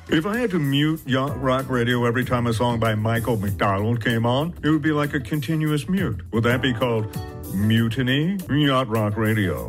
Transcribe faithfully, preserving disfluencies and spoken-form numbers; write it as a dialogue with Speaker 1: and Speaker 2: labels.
Speaker 1: If I had to mute Yacht Rock Radio every time a song by Michael McDonald came on, it would be like a continuous mute. Would that be called mutiny? Yacht Rock Radio.